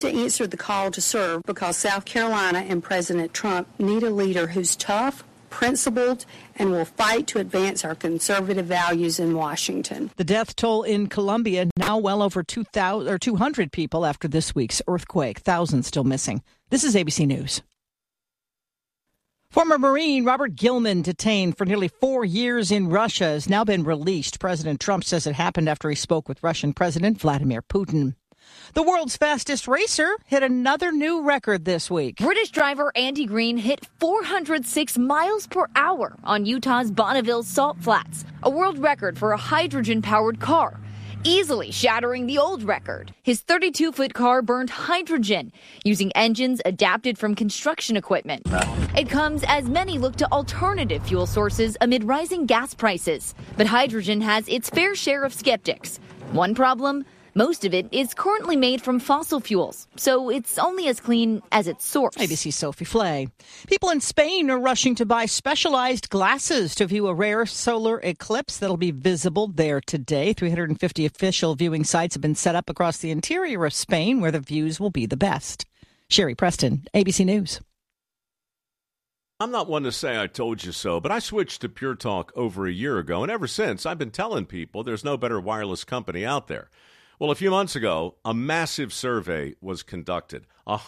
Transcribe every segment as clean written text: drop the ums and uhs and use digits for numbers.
to answer the call to serve because South Carolina and President Trump need a leader who's tough, principled, and will fight to advance our conservative values in Washington. The death toll in Colombia now well over 200 people after this week's earthquake. Thousands still missing. This is ABC News. Former Marine Robert Gilman, detained for nearly 4 years in Russia, has now been released. President Trump says it happened after he spoke with Russian President Vladimir Putin. The world's fastest racer hit another new record this week. British driver Andy Green hit 406 miles per hour on Utah's Bonneville Salt Flats, a world record for a hydrogen-powered car, easily shattering the old record. His 32-foot car burned hydrogen using engines adapted from construction equipment. It comes as many look to alternative fuel sources amid rising gas prices. But hydrogen has its fair share of skeptics. One problem? Most of it is currently made from fossil fuels, so it's only as clean as its source. ABC's Sophie Flay. People in Spain are rushing to buy specialized glasses to view a rare solar eclipse that'll be visible there today. 350 official viewing sites have been set up across the interior of Spain where the views will be the best. Sherry Preston, ABC News. I'm not one to say I told you so, but I switched to Pure Talk over a year ago, and ever since I've been telling people there's no better wireless company out there. Well, a few months ago, a massive survey was conducted.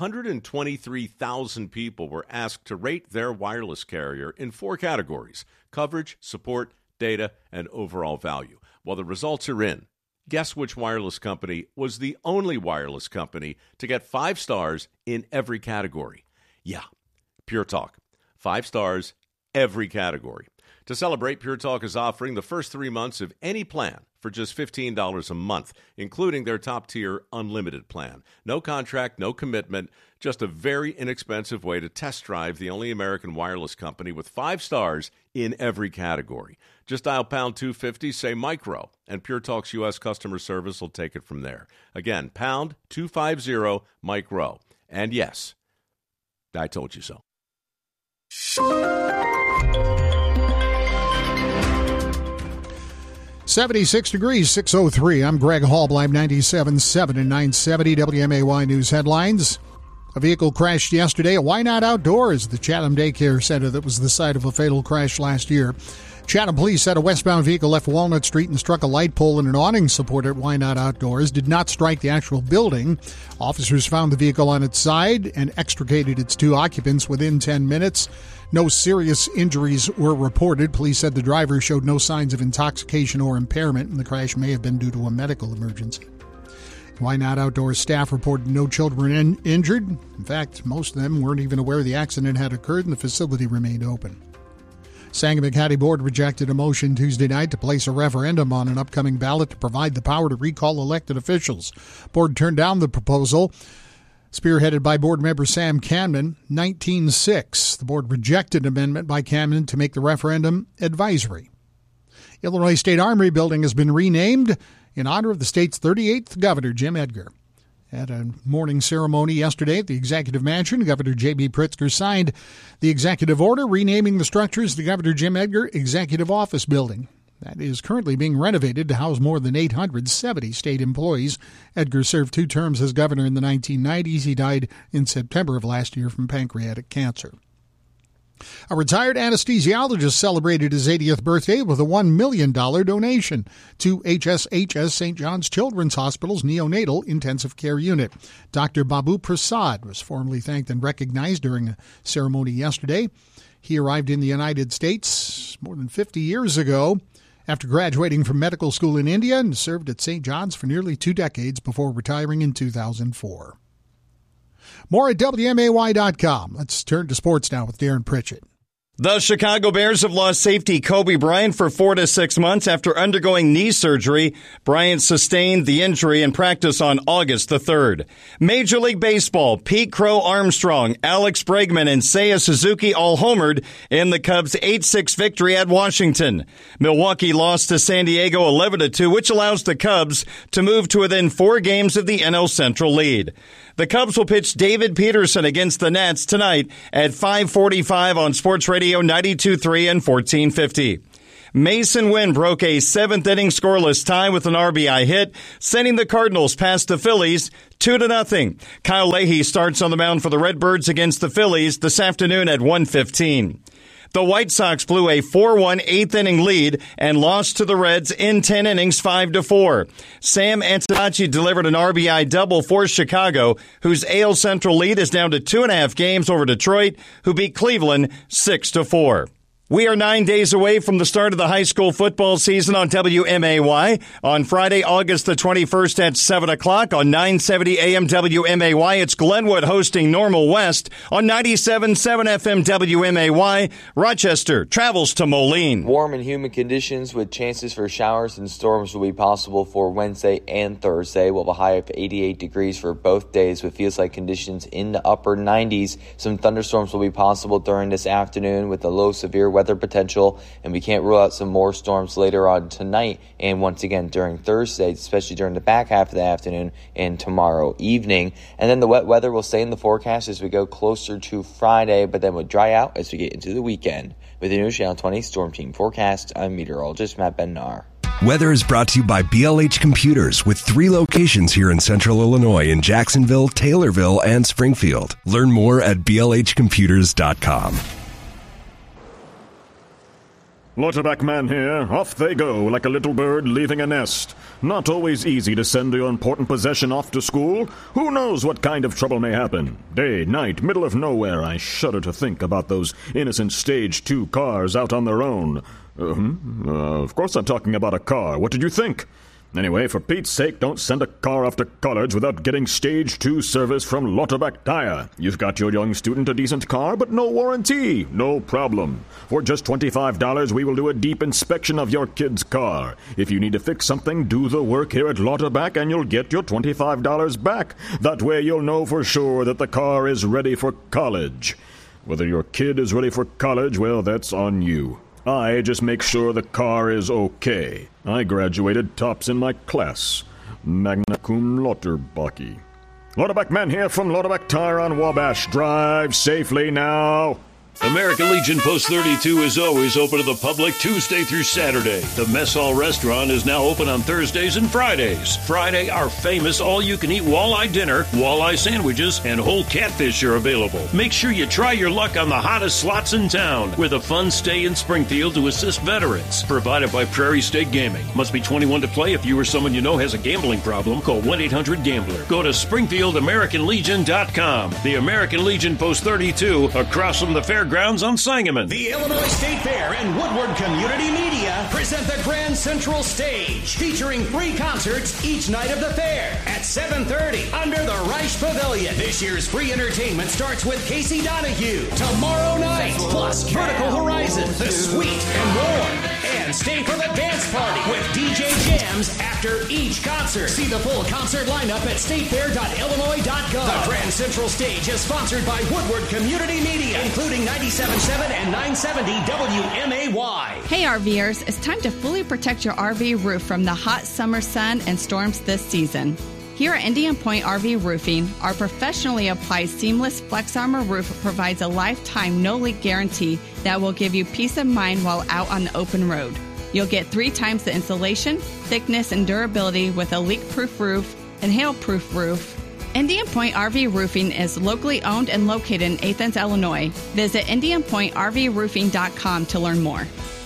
123,000 people were asked to rate their wireless carrier in 4 categories: coverage, support, data, and overall value. Well, the results are in. Guess which wireless company was the only wireless company to get 5 stars in every category? Yeah, Pure Talk. 5 stars, every category. To celebrate, Pure Talk is offering the first 3 months of any plan for just $15 a month, including their top-tier unlimited plan. No contract, no commitment, just a very inexpensive way to test drive the only American wireless company with 5 stars in every category. Just dial pound 250, say micro, and Pure Talk's U.S. customer service will take it from there. Again, pound 250 micro. And yes, I told you so. 76 degrees, 6:03. I'm Greg Hall, Live 97.7 and 970 WMAY News headlines. A vehicle crashed yesterday at Why Not Outdoors, the Chatham Daycare Center that was the site of a fatal crash last year. Chatham police said a westbound vehicle left Walnut Street and struck a light pole and an awning support at Why Not Outdoors, did not strike the actual building. Officers found the vehicle on its side and extricated its 2 occupants within 10 minutes. No serious injuries were reported. Police said the driver showed no signs of intoxication or impairment, and the crash may have been due to a medical emergency. Why Not Outdoors staff reported no children injured. In fact, most of them weren't even aware the accident had occurred, and the facility remained open. Sangamon County Board rejected a motion Tuesday night to place a referendum on an upcoming ballot to provide the power to recall elected officials. Board turned down the proposal, spearheaded by board member Sam Camden, 19-6. The board rejected an amendment by Camden to make the referendum advisory. Illinois State Armory Building has been renamed in honor of the state's 38th governor, Jim Edgar. At a morning ceremony yesterday at the Executive Mansion, Governor J.B. Pritzker signed the executive order renaming the structure as the Governor Jim Edgar Executive Office Building. That is currently being renovated to house more than 870 state employees. Edgar served 2 terms as governor in the 1990s. He died in September of last year from pancreatic cancer. A retired anesthesiologist celebrated his 80th birthday with a $1 million donation to HSHS St. John's Children's Hospital's neonatal intensive care unit. Dr. Babu Prasad was formally thanked and recognized during a ceremony yesterday. He arrived in the United States more than 50 years ago after graduating from medical school in India and served at St. John's for nearly 2 decades before retiring in 2004. More at WMAY.com. Let's turn to sports now with Darren Pritchett. The Chicago Bears have lost safety Kobe Bryant for 4 to 6 months after undergoing knee surgery. Bryant sustained the injury in practice on August the 3rd. Major League Baseball, Pete Crow Armstrong, Alex Bregman, and Seiya Suzuki all homered in the Cubs' 8-6 victory at Washington. Milwaukee lost to San Diego 11-2, which allows the Cubs to move to within 4 games of the NL Central lead. The Cubs will pitch David Peterson against the Nats tonight at 5:45 on Sports Radio 92.3 and 1450. Mason Wynn broke a seventh-inning scoreless tie with an RBI hit, sending the Cardinals past the Phillies 2-0. Kyle Leahy starts on the mound for the Redbirds against the Phillies this afternoon at 1:15. The White Sox blew a 4-1 eighth-inning lead and lost to the Reds in 10 innings 5-4. Sam Antonacci delivered an RBI double for Chicago, whose AL Central lead is down to 2.5 games over Detroit, who beat Cleveland 6-4. We are 9 days away from the start of the high school football season on WMAY. On Friday, August the 21st at 7 o'clock on 970 AM WMAY, it's Glenwood hosting Normal West. On 97.7 FM WMAY, Rochester travels to Moline. Warm and humid conditions with chances for showers and storms will be possible for Wednesday and Thursday. We'll have a high of 88 degrees for both days with feels-like conditions in the upper 90s. Some thunderstorms will be possible during this afternoon with a low severe weather potential, and we can't rule out some more storms later on tonight and once again during Thursday, especially during the back half of the afternoon and tomorrow evening. And then the wet weather will stay in the forecast as we go closer to Friday, but then will dry out as we get into the weekend. With the new Channel 20 Storm Team forecast, I'm meteorologist Matt Ben-Nar. Weather is brought to you by BLH Computers with 3 locations here in Central Illinois in Jacksonville, Taylorville, and Springfield. Learn more at blhcomputers.com. Lauterbach man here. Off they go like a little bird leaving a nest. Not always easy to send your important possession off to school. Who knows what kind of trouble may happen? Day, night, middle of nowhere. I shudder to think about those innocent Stage 2 cars out on their own. Of course I'm talking about a car. What did you think? Anyway, for Pete's sake, don't send a car off to college without getting Stage 2 service from Lauterbach Tire. You've got your young student a decent car, but no warranty. No problem. For just $25, we will do a deep inspection of your kid's car. If you need to fix something, do the work here at Lauterbach and you'll get your $25 back. That way you'll know for sure that the car is ready for college. Whether your kid is ready for college, well, that's on you. I just make sure the car is okay. I graduated tops in my class. Magna cum Lauterbach. Lauterbach man here from Lauterbach Tire on Wabash. Drive safely now. American Legion Post 32 is always open to the public Tuesday through Saturday. The Mess Hall Restaurant is now open on Thursdays and Fridays. Friday, our famous all-you-can-eat walleye dinner, walleye sandwiches, and whole catfish are available. Make sure you try your luck on the hottest slots in town with a fun stay in Springfield to assist veterans. Provided by Prairie State Gaming. Must be 21 to play. If you or someone you know has a gambling problem, call 1-800-GAMBLER. Go to SpringfieldAmericanLegion.com. The American Legion Post 32 across from the fairgrounds on Sangamon. The Illinois State Fair and Woodward Community Media present the Grand Central Stage, featuring 3 concerts each night of the fair at 7:30 under the Reich Pavilion. This year's free entertainment starts with Casey Donahue tomorrow night, plus Vertical Horizon, The Sweet and Warm, and stay for the dance party with DJ Jams after each concert. See the full concert lineup at statefair.illinois.gov. The Grand Central Stage is sponsored by Woodward Community Media, including 97.7 and 970 WMAY. Hey RVers, it's time to fully protect your RV roof from the hot summer sun and storms this season. Here at Indian Point RV Roofing, our professionally applied seamless Flex Armor roof provides a lifetime no-leak guarantee that will give you peace of mind while out on the open road. You'll get 3 times the insulation, thickness, and durability with a leak-proof roof and hail-proof roof. Indian Point RV Roofing is locally owned and located in Athens, Illinois. Visit IndianPointRVRoofing.com to learn more.